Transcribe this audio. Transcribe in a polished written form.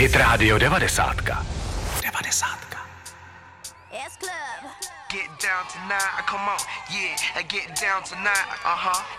Hit Radio 90. Get down tonight, come on, yeah, get down tonight,